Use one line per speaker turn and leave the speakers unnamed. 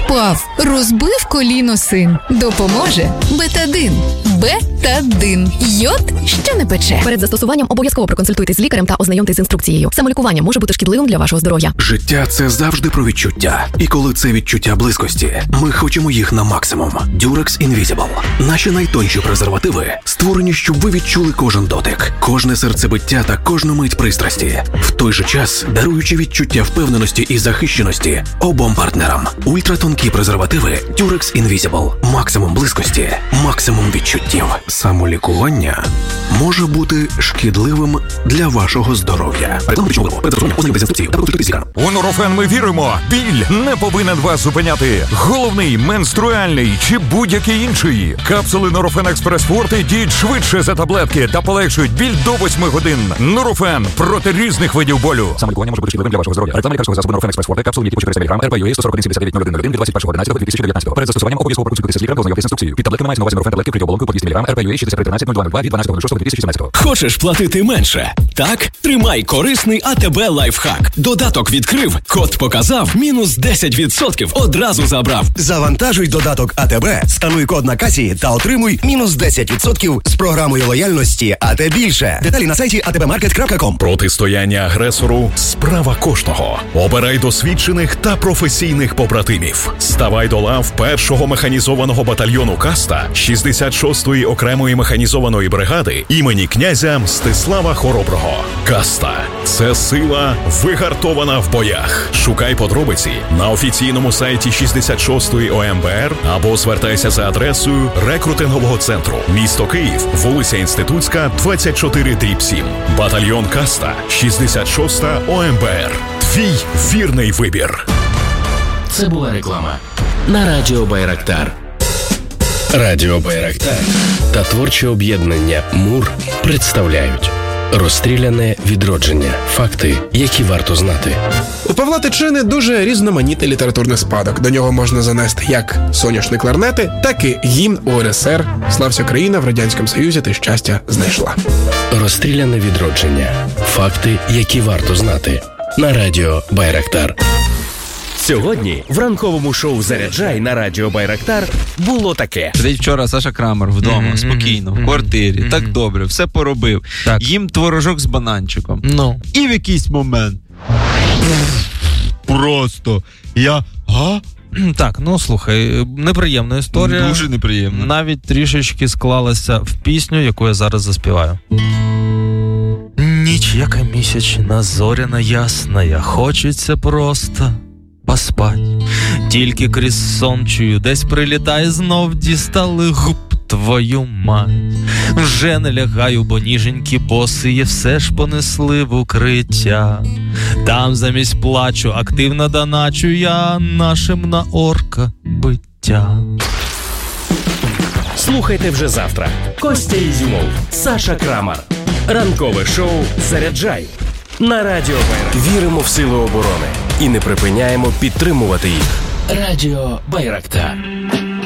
Впав, розбив коліно син. Допоможе Бетадин. Бетадин. Йод, що не пече.
Перед застосуванням обов'язково проконсультуйтесь з лікарем та ознайомтесь з інструкцією. Самолікування може бути шкідливим для вашого здоров'я.
Життя – це завжди про відчуття. І коли це відчуття близькості, ми хочемо їх на максимум. Durex Invisible. Наші найтонші презервативи створені, щоб ви відчули кожен дотик, кожне серцебиття та кожну мить пристрасті. В той же час даруючи відчуття впевненості і захищеності обом партнерам. Ультратонкі презервативи Durex Invisible. Максимум близькості, максимум відчуттів. Самолікування може бути шкідливим для вашого здоров'я.
У Нурофен ми віримо. Біль не повинен вас зупиняти. Головний, менструальний чи будь-який інший. Капсули Нурофен Експрес Форте діють швидше за таблетки та полегшують біль до 8 годин. Нурофен проти різних видів болю. Самолікування може бути шкідливим для вашого здоров'я. Реклама лікарського засобу Нурофен Експрес Форте. Капсули, які по 400 мг, РПЮА 141-79-01-01 від 21.11.2019. Перед застосуванням обов'язково проконсультуйтесь з лікарем, ознайомтесь з інструкцією. Під таблетками мається на увазі Нурофен таблетки при оболонку по 200 мг, РПЮА 6313-0202 від 12.06.2017.
Хочеш платити менше? Так? Тримай корисний АТБ лайфхак. Додаток відкрив, код показав, мінус 10% одразу забрав.
Завантажуй додаток АТБ, скануй код на касі та отримуй мінус 10% з програмою лояльності АТ більше. Деталі на сайті atbmarket.com.
Протистояння агресору – справа кожного. Обирай досвідчених та професійних побратимів. Ставай до лав 1-го механізованого батальйону «Каста» 66-ї окремої механізованої бригади імені князя Мстислава Хороброго. «Каста» – це сила, вигартована в боях. Шукай подробиці на офіційному сайті 66-ї ОМБР або звертайся за адресою рекрутингового центру. Місто Київ, вулиця Інститутська, 24/7. Батальйон «Каста», 66-та ОМБР. Твій вірний вибір.
Це була реклама на Радіо Байрактар. Радіо Байрактар та творче об'єднання «Мур» представляють «Розстріляне відродження. Факти, які варто знати».
У Павла Тичини дуже різноманітний літературний спадок. До нього можна занести як соняшні кларнети, так і гімн УРСР «Слався країна, в Радянському Союзі ти щастя знайшла».
«Розстріляне відродження. Факти, які варто знати» на Радіо Байрактар. Сьогодні в ранковому шоу «Заряджай» на Радіо Байрактар було таке.
Сидить вчора Саша Крамер вдома, спокійно, в квартирі, так добре, все поробив. Так. Їм творожок з бананчиком. І в якийсь момент просто я...
Так, слухай, неприємна історія.
Дуже неприємна.
Навіть трішечки склалася в пісню, яку я зараз заспіваю. Ніч, яка місячна, зоряна ясна, хочеться просто поспать. Тільки крізь сон чую, десь прилітає знов, дістали губ твою мать. Вже не лягаю, бо ніженькі боси все ж понесли в укриття. Там замість плачу активно доначу я нашим на орка биття.
Слухайте вже завтра. Костя Ізюмов, Саша Крамер. Ранкове шоу «Заряджай» на Радіо Байрактар. Віримо в сили оборони і не припиняємо підтримувати їх. Радіо Байрактар.